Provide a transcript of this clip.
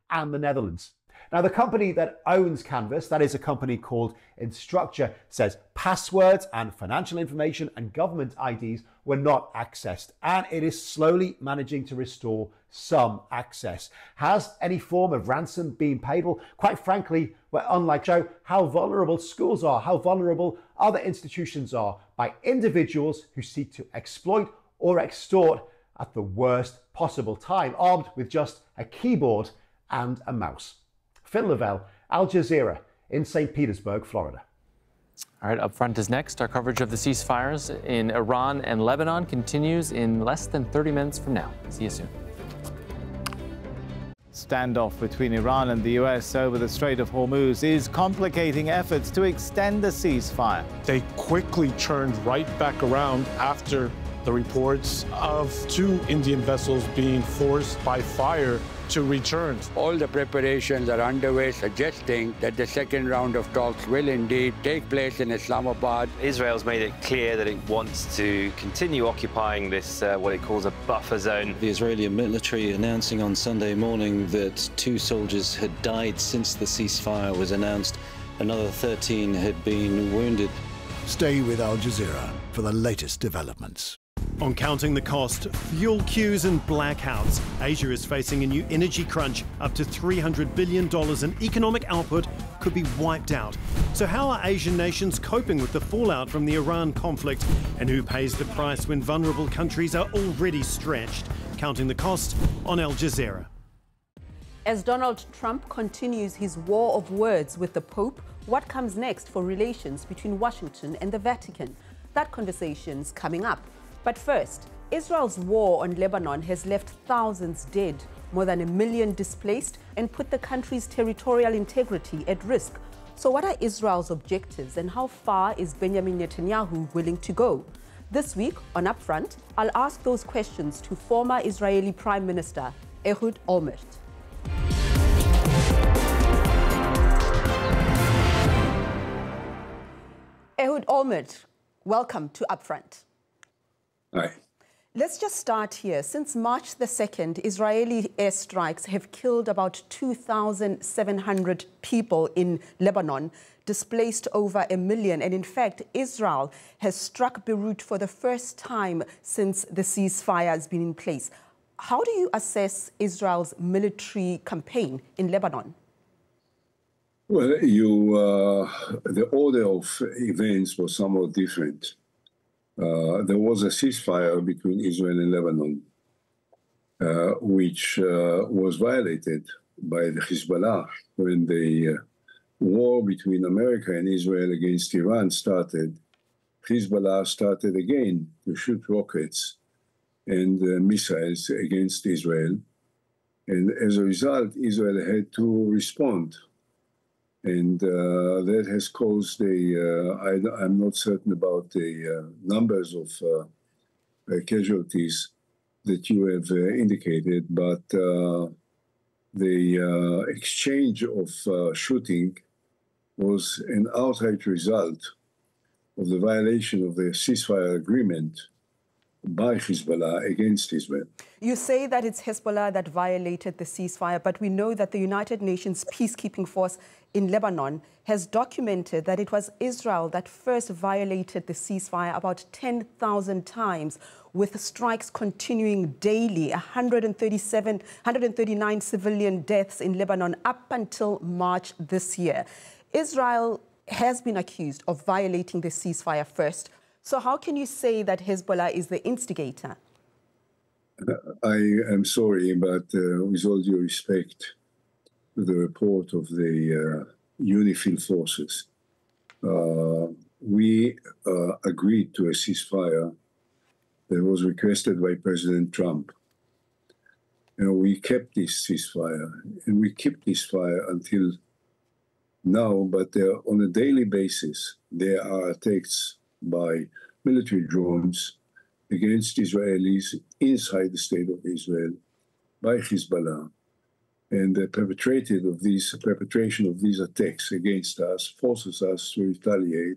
and the Netherlands. Now, the company that owns Canvas, that is a company called Instructure, says passwords and financial information and government IDs were not accessed, and it is slowly managing to restore some access. Has any form of ransom been paid? Well, quite frankly, we're unlike show how vulnerable schools are, how vulnerable other institutions are by individuals who seek to exploit or extort at the worst possible time, armed with just a keyboard and a mouse. Phil Lavelle, Al Jazeera in St. Petersburg, Florida. All right, Upfront is next. Our coverage of the ceasefires in Iran and Lebanon continues in less than 30 minutes from now. See you soon. Standoff between Iran and the US over the Strait of Hormuz is complicating efforts to extend the ceasefire. They quickly turned right back around after the reports of 2 Indian vessels being forced by fire to return. All the preparations are underway, suggesting that the second round of talks will indeed take place in Islamabad. Israel's made it clear that it wants to continue occupying this, what it calls a buffer zone. The Israeli military announcing on Sunday morning that 2 soldiers had died since the ceasefire was announced. Another 13 had been wounded. Stay with Al Jazeera for the latest developments. On counting the cost, fuel queues and blackouts, Asia is facing a new energy crunch. Up to $300 billion in economic output could be wiped out. So how are Asian nations coping with the fallout from the Iran conflict? And who pays the price when vulnerable countries are already stretched? Counting the cost on Al Jazeera. As Donald Trump continues his war of words with the Pope, what comes next for relations between Washington and the Vatican? That conversation's coming up. But first, Israel's war on Lebanon has left thousands dead, more than 1 million displaced, and put the country's territorial integrity at risk. So what are Israel's objectives and how far is Benjamin Netanyahu willing to go? This week on Upfront, I'll ask those questions to former Israeli Prime Minister Ehud Olmert. Ehud Olmert, welcome to Upfront. Hi. Let's just start here. Since March the 2nd, Israeli airstrikes have killed about 2,700 people in Lebanon, displaced over 1 million. And in fact, Israel has struck Beirut for the first time since the ceasefire has been in place. How do you assess Israel's military campaign in Lebanon? Well, the order of events was somewhat different. There was a ceasefire between Israel and Lebanon, which was violated by the Hezbollah when the war between America and Israel against Iran started. Hezbollah started again to shoot rockets and missiles against Israel. And as a result, Israel had to respond. And that has caused I'm not certain about the numbers of casualties that you have indicated, but the exchange of shooting was an outright result of the violation of the ceasefire agreement by Hezbollah against Israel. You say that it's Hezbollah that violated the ceasefire, but we know that the United Nations peacekeeping force in Lebanon has documented that it was Israel that first violated the ceasefire about 10,000 times, with strikes continuing daily, 139 civilian deaths in Lebanon up until March this year. Israel has been accused of violating the ceasefire first. So how can you say that Hezbollah is the instigator? I am sorry, but with all due respect to the report of the UNIFIL forces, we agreed to a ceasefire that was requested by President Trump. We kept this ceasefire, and we kept this fire until now, but on a daily basis, there are attacks by military drones against Israelis inside the state of Israel by Hezbollah. And the perpetration of these attacks against us forces us to retaliate